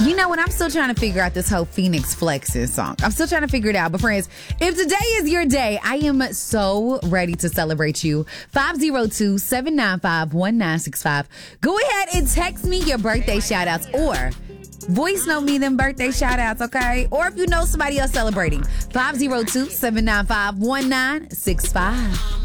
You know what? I'm still trying to figure out this whole Phoenix Flexes song. I'm still trying to figure it out. But friends, if today is your day, I am so ready to celebrate you. 502-795-1965. Go ahead and text me your birthday shout outs or voice note me them birthday shout outs, okay? Or if you know somebody else celebrating, 502-795-1965.